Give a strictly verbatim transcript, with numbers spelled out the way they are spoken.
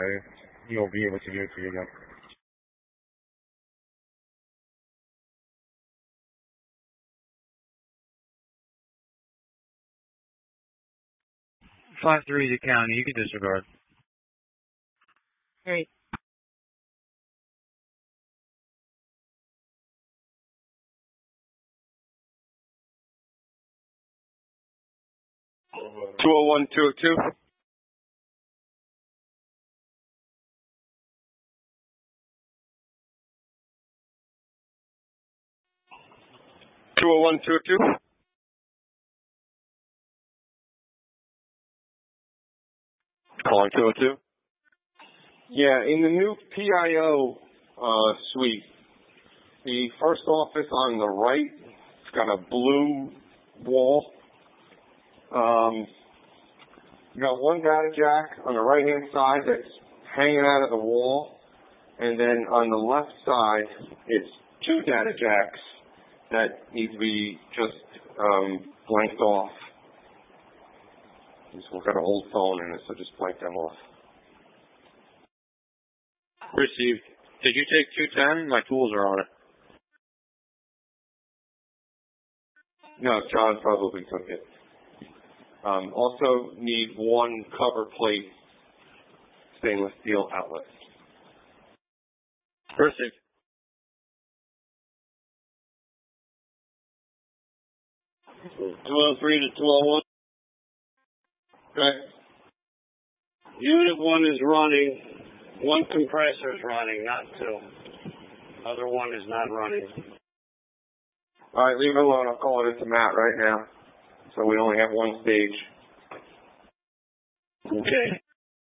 he won't be able to give it to you again. five three to county, you can disregard. Great. two oh one, two oh two. two oh one, two oh two. Calling two oh two. Yeah, in the new P I O uh, suite, the first office on the right, it's got a blue wall. Um, you got one data jack on the right-hand side that's hanging out of the wall, and then on the left side, it's two data jacks that need to be just um, blanked off. Just we've got an old phone in it, so just blank them off. Received. Did you take two ten? My tools are on it. No, John probably took it. Um, also need one cover plate stainless steel outlet. Received. two oh three to two oh one. Right. Unit one is running. One compressor is running, not two. Other one is not running. All right, leave it alone. I'll call it into Matt right now. So we only have one stage. Okay.